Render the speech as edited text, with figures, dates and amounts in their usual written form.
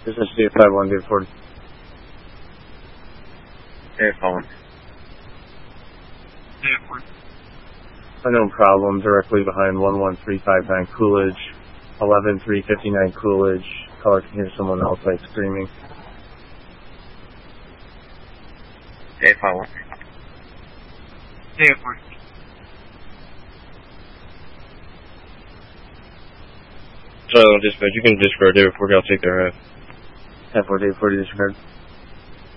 This is D51, D40. D41. Unknown problem directly behind 11359 Coolidge, 11359 Coolidge. Caller can hear someone outside screaming. D41. D41. So, dispatch, you can disregard there before I'll take their half. Half 4, D40 disregard.